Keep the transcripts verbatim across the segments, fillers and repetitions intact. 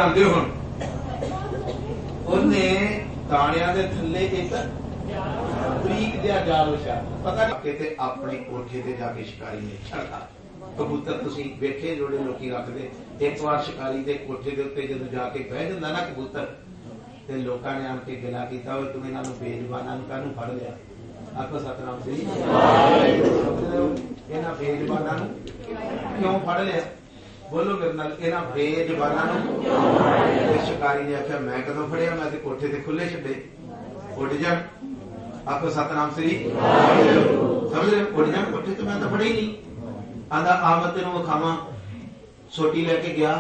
ध्यान दिओ हुण ਉਹਨੇ ਦਾਣਿਆਂ ਦੇ ਥੱਲੇ ਇੱਕ ਬਰੀਕ ਜਿਹਾ ਜਾਲ ਵਿਛਾ ਪਤਾ ਨਹੀਂ ਤੇ ਆਪਣੇ ਕੋਠੇ ਤੇ ਜਾ ਕੇ ਸ਼ਿਕਾਰੀ ਨੇ ਛੱਡਤਾ। ਕਬੂਤਰ ਤੁਸੀਂ ਵੇਖੇ ਜਿਹੜੇ ਲੋਕੀ ਰੱਖਦੇ, ਇੱਕ ਵਾਰ ਸ਼ਿਕਾਰੀ ਦੇ ਕੋਠੇ ਦੇ ਉੱਤੇ ਜਦੋਂ ਜਾ ਕੇ ਬਹਿ ਜਾਂਦਾ ਨਾ ਕਬੂਤਰ, ਤੇ ਲੋਕਾਂ ਨੇ ਆਣ ਕੇ ਗਿਲਾ ਕੀਤਾ ਹੋਵੇ ਤੂੰ ਇਹਨਾਂ ਨੂੰ ਬੇਜ਼ਬਾਨਾਂ ਨੂੰ ਕਾਹਨੂੰ ਫੜ ਲਿਆ। ਆਖੋ ਸਤਨਾਮ ਸ੍ਰੀ ਇਹਨਾਂ ਬੇਜ਼ਬਾਨਾਂ ਨੂੰ ਕਿਉਂ ਫੜ ਲਿਆ? बोलो मेरे नाल इन्हां बेजबानां नूं। शिकारी ने आख्या मैं कदों फड़िया, मैं ते कोठे ते खुले छड्डे, उड़ जा। आखो सतनाम श्री समझ रहे उड़ जा कोठे ते मैं तो फड़े ही नहीं। आंदा आ मैं तेनों विखावां। सोटी लैके गया,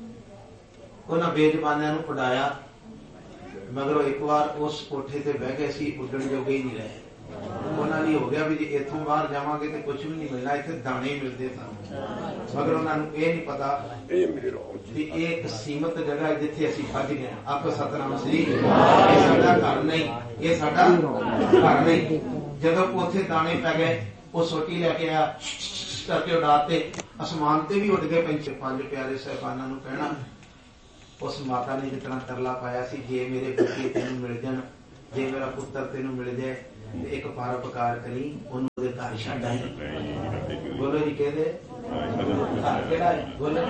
उन्हां बेजबानां नूं उड़ाया, मगरों एक बार उस कोठे ते बह गए सी, उड्डण जोगे ही नहीं रहे। उन्होंने हो गया भी जे इथों बाहर जावांगे तो कुछ भी नहीं मिलना, इत्थे दाने ही मिलते सन। मगर उन्होंने ये नहीं पता कि एक सीमित जगह है जिथे असीं फस गए। आखो सतनाम श्री ये साडा घर नहीं, ये साडा घर नहीं। जदों उत्थे दाने पै गए, वो सोटी लैके आया करके उड़ाते, आसमान ते भी उड़ गए पंछी। पंज प्यारे साहिबानां नूं कहना उस माता ने जितना तरला पाया सी, जे मेरे बच्चे तेनों मिल जाण, जे मेरा पुत्र तेनों मिल जाए, एक परोपकार करी, उन्होंने घर छड्ड आई। बोलो जी कहते घर केड़ा है? बोलो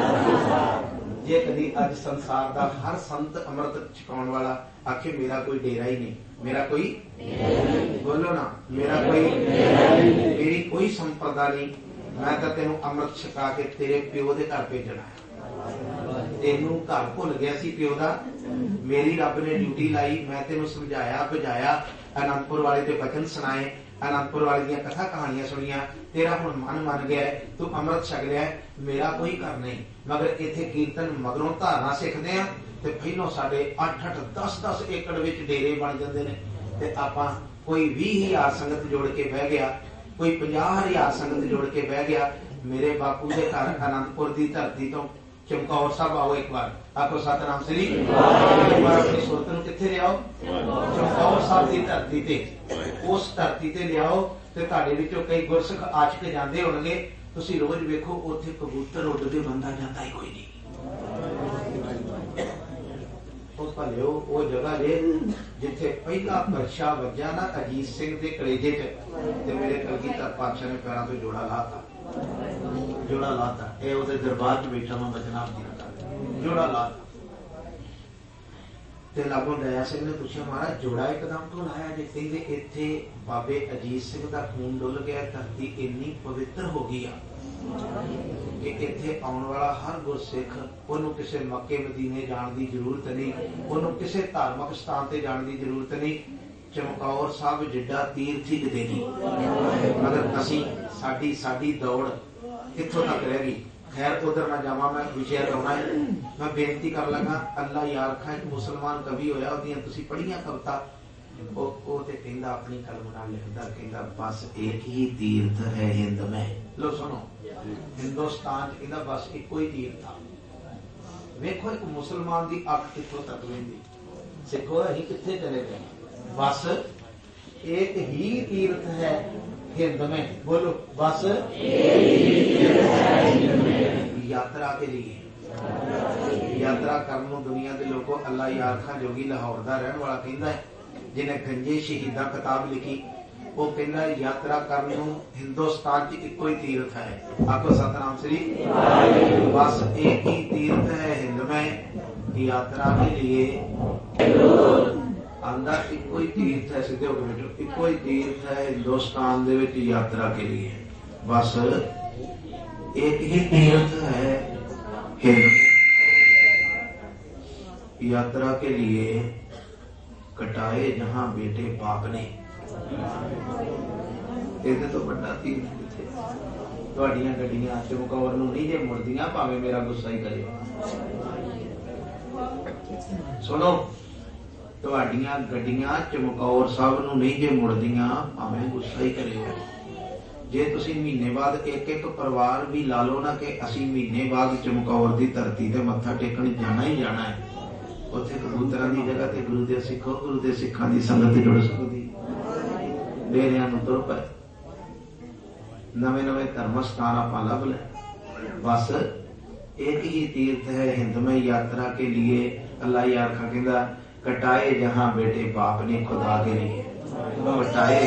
जे कदी अज संसार दा हर संत अमृत छकाउण वाला आखे मेरा कोई डेरा ही नहीं, मेरा कोई बोलो ना मेरा कोई मेरी कोई संपदा नहीं, मैं तो तेनों अमृत छका के तेरे प्यो दे घर भेजना है। तेनू घर भुल गया सी प्यो दा, मेरी रब ने ड्यूटी लाई, मैं तेनू समझाया बुझाया, आनंदपुर वाले के वचन सुनाए, आनंदपुर वाले दी कथा कहानियां सुनिया, तेरा हुण मन मन गया है, तू अमृत छक लिया है, मेरा कोई घर नहीं। मगर इत्थे कीर्तन मगरों धारना सिखदे आ ते पहलों साडे अठ अठ दस दस एकड़ विच डेरे बन जांदे ने, ते आपां कोई बीस हजार संगत जोड़ के बह गया, कोई पचास हजार संगत जोड़ के बह गया। मेरे बापू के घर आनंदपुर की धरती तो चमकौर साहब आओ एक बार, आखो सतनाम श्री अपनी सुरत नूं कित्थे लियाओ, चमकौर साहब की धरती ते, उस धरती ते लियाओ ते तुहाडे विचों कई गुरसिख आशिक जांदे होणगे, तुसीं रोज वेखो उत्थे कबूतर उड्डदे, बंदा जांदा ही कोई नहीं। उस भलिओ वो जगह जे जिथे पहला परछा वज्या ना अजीत सिंह के कलेजे च, ते मेरे कलगीधर पातशाह ने पैरों तो जोड़ा लाता, जोड़ा लाता, ये उहदे दरबार च बैठा मैं बचना आपकी जोड़ा लाता। ते लागों दया सिंह ने पूछा महाराज जोड़ा एकदम तो लाया जे? कहंदे इत्थे बाबे अजीत सिंह दा खून डुल गया, धरती इन्नी पवित्र हो गई आ कि इत्थे आउण वाला हर गुरसिख उहनूं किसी मक्के मदीने जाण दी जरूरत नहीं, उहनूं किसी धार्मिक स्थान ते जाण दी जरूरत नहीं। चमकौर साहब जिड्डा तीर्थ ही किते नहीं, मगर असीं साडी साडी दौड़ कित्थों तक रह गई। खैर उधर ना जावा, मैं विषय लाउणा है, मैं बेनती कर लगा अल्लाह यार खा एक मुसलमान कवि होया, उहदियां तुसीं पढ़ियां कविता, अपनी कलम नाल लिखदा कहंदा बस एक ही तीर्थ है हिंद में। लो सुनो हिंदुस्तान च कहंदा बस इको ही तीर्थ आ। वेखो एक मुसलमान दी अख कित्थों तक वेंदी, सिखो असीं कित्थे चले गए। बस एक ही तीर्थ है हिंद में, बोलो बस यात्रा के लिए, यात्रा करन दुनिया के लोगों अल्लाह यार खां जोगी लाहौर दा रहन वाला कहंदा है, जिन्हें गंजे शहीदा किताब लिखी, वो कहना यात्रा करने हिंदुस्तान च इको ही तीर्थ है। आखो सतनाम श्री बस एक ही तीर्थ है हिंद में, यात्रा के लिए आंदा इको ही तीर्थ है, सीधे होकर बैठो, इको ही तीर्थ है हिंदुस्तान दे विच यात्रा के लिए, बस एक ही तीर्थ है हिंद, यात्रा के लिए कटाए जहां बेटे बाप ने। इहदे तो बड़ा तीर्थ किथे? तुहाडीआं गड्डियां चमकौर नूं नहीं जे मुड़दियां, भावें मेरा गुस्सा ही करे। सुनो तुहाडीआं गड्डियां चमकौर साहब नूं नहीं जे मुड़दियां, भावें गुस्सा ही करे। जे तुसीं महीने बाद एक एक परिवार भी ला लो ना कि असीं महीने बाद चमकौर दी धरती ते मत्था टेकण जाना ही जाना है, उत्थे कबूतरां दी जगह ते गुरु दे सिखो, गुरु दे सिखां दी संगत जुड़ सकदी। डेरियां नूं तुर पए, नवे नवे धर्म स्थान आपां लभ ले, बस एक ही तीर्थ है हिंदमय यात्रा के लिए। अल्लाह यारखा कहता कटाए जहां बेटे बाप ने खुदा के लिए, कटाए